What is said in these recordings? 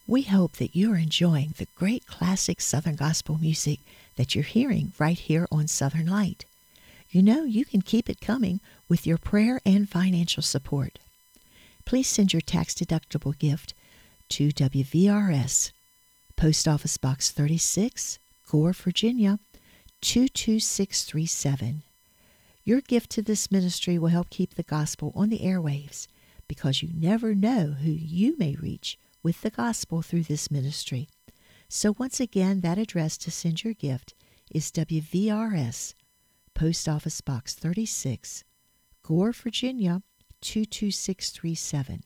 We hope that you are enjoying the great classic Southern gospel music that you're hearing right here on Southern Light. You know you can keep it coming with your prayer and financial support. Please send your tax-deductible gift to WVRS, Post Office Box 36, Gore, Virginia, 22637. Your gift to this ministry will help keep the gospel on the airwaves because you never know who you may reach with the gospel through this ministry. So once again, that address to send your gift is WVRS, Post Office Box 36, Gore, Virginia, 22637.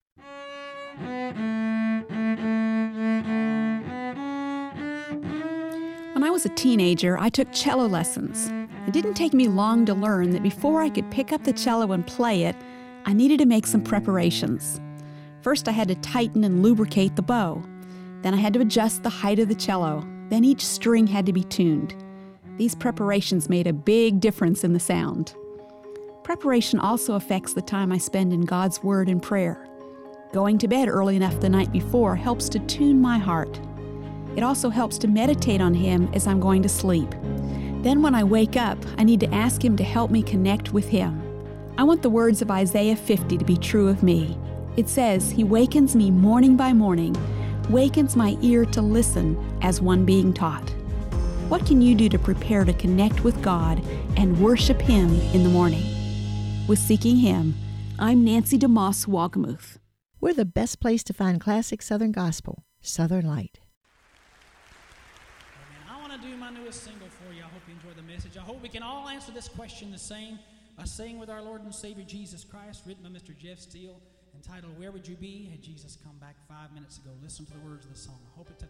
When I was a teenager, I took cello lessons. It didn't take me long to learn that before I could pick up the cello and play it, I needed to make some preparations. First, I had to tighten and lubricate the bow. Then I had to adjust the height of the cello. Then each string had to be tuned. These preparations made a big difference in the sound. Preparation also affects the time I spend in God's Word and prayer. Going to bed early enough the night before helps to tune my heart. It also helps to meditate on Him as I'm going to sleep. Then when I wake up, I need to ask Him to help me connect with Him. I want the words of Isaiah 50 to be true of me. It says, He wakens me morning by morning, wakens my ear to listen as one being taught. What can you do to prepare to connect with God and worship Him in the morning? With Seeking Him, I'm Nancy DeMoss Wagamuth. We're the best place to find classic Southern gospel, Southern Light. Amen. I want to do my newest single for you. I hope you enjoy the message. I hope we can all answer this question the same by saying with our Lord and Savior Jesus Christ, written by Mr. Jeff Steele, entitled, Where Would You Be Had Jesus Come Back 5 minutes ago? Listen to the words of the song. I hope it touches